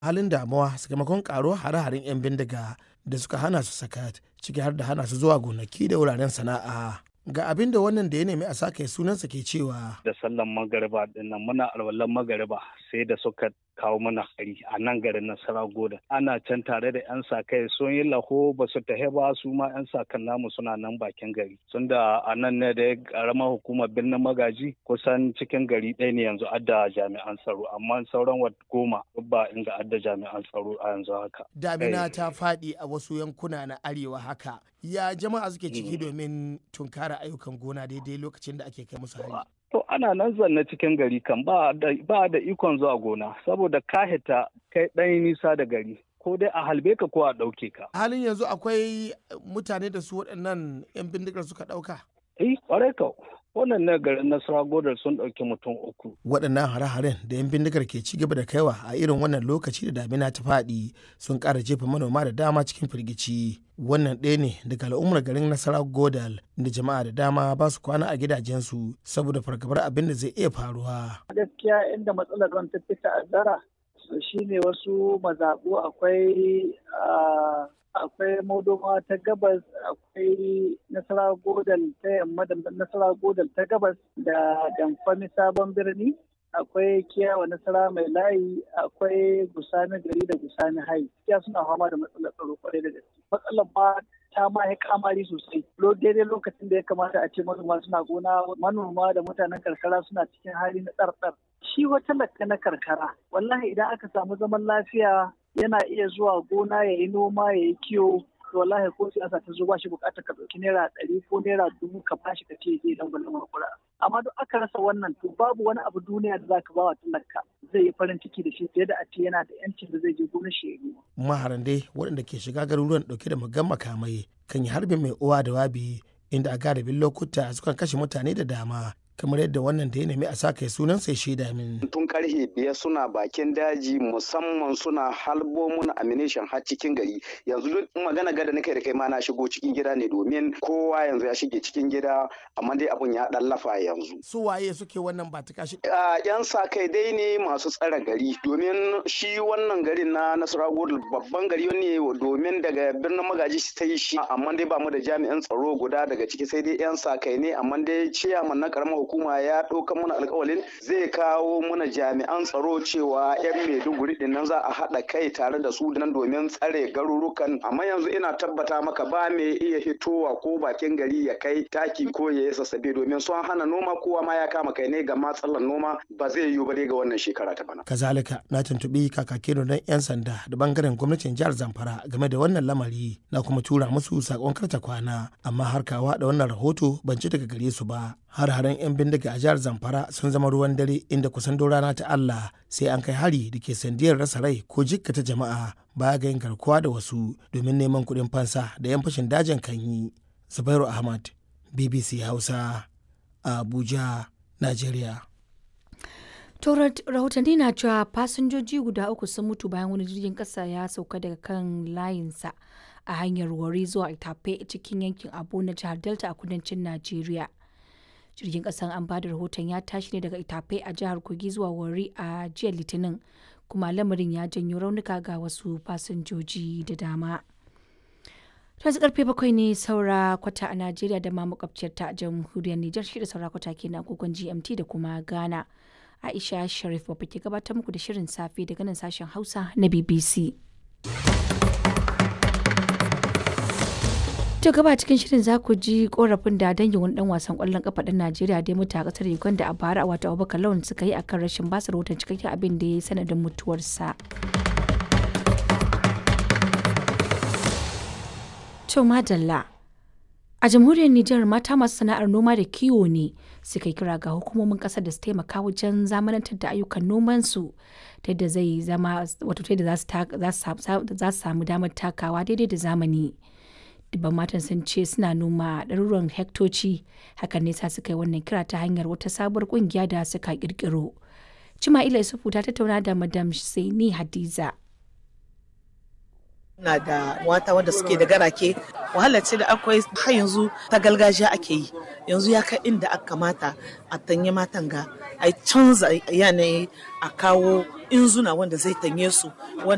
halin damuwa sakamakon karuwar hare-haren 'yan bindiga da suka hana su sakat, ciki har da hana su zuwa gonaki da wuraren sana'a. Ga abin da wannan da ya nemi a sake sunansa ke cewa. Da sallan magariba dinnan muna alwalan magariba sai da suka kawo mana hari a nan garin Nasara Goda. Ana can tare da 'yan sa kai sun yi laho ba su tahe ba, su ma 'yan sa kan namu suna nan bakin gari. Sun da a nan ne da karamar hukumar birnin Magaji kusan cikin gari ɗaya ne yanzu adda jami'an tsaro, amma sauran wat 10 ba inda adda jami'an tsaro a yanzu haka. Damina ta faɗi a wasu yankuna na arewa haka. Ya jama'a suke ciki domin tunkara ayyukan gona daidai lokacin da ake kai musu hari? To ana nan zanne cikin gari kan ba da ikon zuwa gona saboda ka hita kai ɗan nisa da gari ko dai a halbe ka ko a ɗauke ka. Halin yanzu akwai mutane da su waɗannan 'yan bindigar suka ɗauka? Ƙwarai ka. Wannan na garin Nasara Godar sun ɗauki mutum 3. Waɗannan hare-haren da 'yan bindigar ke ci gaba da kaiwa a irin wannan lokaci da damina ta faɗi sun ƙara jefa manoma da dama cikin firgici. Wannan ɗaya ne daga al'ummar garin Nasara Godal da jama'a da dama ba su kwana a gidajensu saboda fargabar abin da zai iya faruwa. Gaskiya inda matsalar ruwan ta fi ta'azzara shine wasu mazaɓu akwai Modoma ta gabas, akwai Nasara Godal ta yamma da Nasara Godal ta gabas da Damfami Sabon Birni, akwai Kiyawa Nasara Mai Layi, akwai Gusani Gari da Gusani Hai. Kiya suna fama da matsalar tsaro kwarai da gaske. Matsalar ma ta ma ya kamari sosai. Daidai lokacin da ya kamata a ce manoma suna gona, manoma da mutanen karkara suna cikin hali na tsartsar. Shi wata lakka na karkara, wallahi idan aka samu zaman lafiya yana iya zuwa gona ya yi noma ya yi kiwo, to wallahi ko siyasa ta zo ba shi bukatar ka ɗauki naira 100 ko naira 1000 ka bashi ka ce zai dangwala makura. Amma duk aka rasa wannan to babu wani abu duniya da zaka ba wa talaka zai yi farin ciki da shi fiye da a ce yana da yancin da zai je gonar shi ya yi. Maharan dai waɗanda ke shiga garuruwan ɗauke da muggan makamai kan yi harbin mai uwa da wabi, inda a galibin lokuta sukan kashe mutane da dama. Kamar yadda wannan da ya nemi a saka sunan sai shaida min. Tun karfe 5 suna bakin daji, musamman suna halbo mun ammunition har cikin gari. Yanzu duk magana gada nake da kai ma na shigo cikin gida ne domin kowa yanzu ya shige cikin gida, amma dai abun ya dan lafa yanzu. Su waye suke wannan ba ta kashi? Yan sa kai dai ne masu tsare gari, domin shi wannan garin na Nasara Godal babban gari ne, domin daga birnin Magaji ta yi shi, amma dai ba mu da jami'an tsaro guda daga ciki, sai dai yan sa kai ne, amma dai ciyaman na karamar hukuma ya ɗauka mana alƙawalin zai kawo mana jami'an tsaro cewa 'yan Maiduguri din nan za a haɗa kai tare da su nan domin tsare garurukan, amma yanzu ina tabbata maka ba mai iya hitowa ko bakin gari ya kai taki ko ya yi sassabe, domin sun hana noma, kowa ma ya kama kai ne ga matsalar noma, ba zai yiwu ba dai ga wannan shekara ta bana. Kazalika na tuntuɓi kakakin don 'yan sanda da bangaren gwamnatin jihar Zamfara game da wannan lamari, na kuma tura musu sakon karta kwana, amma har kawa da wannan rahoto ban ci daga gare su ba. Har-haren 'yan bindiga a jihar Zamfara sun zama ruwan dare, inda kusan duk rana ta Allah sai an kai hari da ke sandiyar rasa rai ko jikkata jama'a baya ga yin garkuwa da wasu domin neman kuɗin fansa da 'yan fashin dajin kan yi. Zubairu Ahmad, BBC Hausa, Abuja, Najeriya. To rahotanni na cewa fasinjoji guda 3 sun mutu bayan wani jirgin ƙasa ya sauka daga kan layinsa a hanyar Warri zuwa Itape cikin yankin Abo na jihar Delta a kudancin Najeriya. Jirgin kasan an bada rahoton ya tashi ne daga Itape a jihar Kogi zuwa Warri a jiya Litinin, kuma lamarin ya janyo raunuka ga wasu fasinjoji da dama. Yanzu karfe 7 ne saura kwata a Najeriya da ma makwabciyar ta jamhuriyar Nijar, shi da saura kwata ke na agogon GMT da kuma Ghana. Aisha Sharif babba ke gabatar muku da shirin safe daga nan sashen Hausa na BBC. To gaba cikin shirin za ku ji korafin da dangin wani dan wasan kwallon kafa ɗan Najeriya da ya mutu a kasar Uganda a bara, wato Abubakar Lawan, suka yi akan rashin basa rahoton cikakken abin da ya yi sanadin mutuwarsa. To madalla. A jamhuriyar Nijar mata masu sana'ar noma da kiwo ne suka yi kira ga hukumomin kasar da su taimaka wajen zamanantar da ayyukan nomansu ta yadda zai zama wato ta yadda za su samu damar takawa daidai da zamani. Dubban matan sun ce suna noma ɗaruruwan hektoci, hakan ne sa suka yi wannan kira ta hanyar wata sabuwar ƙungiya da suka ƙirƙiro. Cima'ila Isufu ta tattauna da Madam Saini Hadiza. Na da mata wanda suke da garake, wahalar ce da akwai har yanzu ta gargajiya ake yi, yanzu ya kai inda aka kamata a tanye matan ga a canza yanayi, a kawo inzuna wanda zai tanye su.